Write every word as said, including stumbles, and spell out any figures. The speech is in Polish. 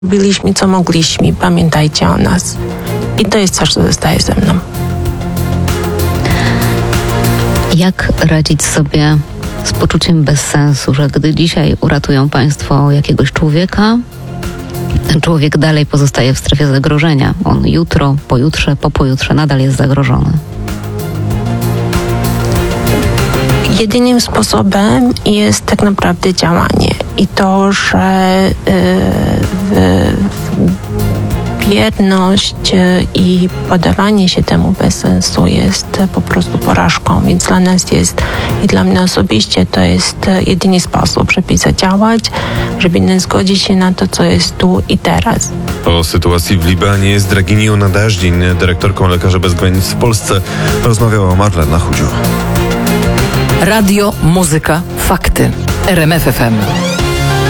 Robiliśmy, co mogliśmy, pamiętajcie o nas. I to jest coś, co zostaje ze mną. Jak radzić sobie z poczuciem bezsensu, że gdy dzisiaj uratują Państwo jakiegoś człowieka, ten człowiek dalej pozostaje w strefie zagrożenia. On jutro, pojutrze, po pojutrze nadal jest zagrożony. Jedynym sposobem jest tak naprawdę działanie. I to, że yy, bierność i poddawanie się temu bez sensu jest po prostu porażką. Więc dla nas jest i dla mnie osobiście to jest jedyny sposób, żeby zadziałać, żeby nie zgodzić się na to, co jest tu i teraz. O sytuacji w Libanie z Draginią Nadażdin, dyrektorką Lekarzy Bez Granic w Polsce, rozmawiała Marlena Chudziu. Radio, muzyka, fakty. R M F F M.